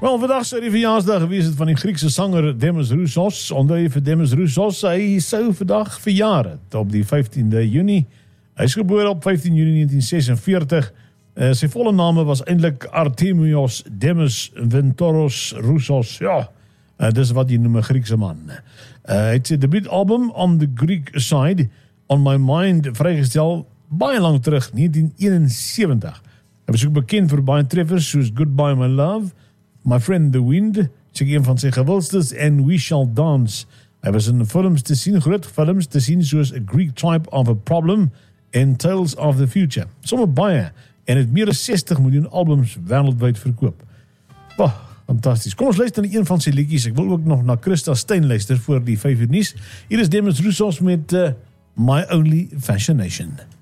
Wel, vandag sou die verjaarsdag gewees het van die Griekse sanger Demis Roussos. Onthou jy vir Demis Roussos, hy sou vandag verjaar het op die 15de Junie. Hy is gebore op 15 Junie 1946. Sy volle name was eintlik Artemios Demis Ventoros Roussos. Ja, dis wat jy noem 'n Griekse man. Hy het sy debuutalbum On the Greek Side, On My Mind, vrygestel baie lang terug, 1971. Hy was ook bekend vir baie treffers soos Goodbye My Love, My Friend the Wind, een van sy gewilstes, en We Shall Dance. Hy was in films te sien, groot films te sien soos A Greek Type of a Problem en Tales of the Future. Sommige baie, en het meer as 60 miljoen albums wêreldwyd verkoop. Fantasties. Kom ons luister na een van sy liedjies. Ek wil ook nog na Christa Stein luister voor die 5 uur nuus. Hier is Demis Roussos met My Only Fascination.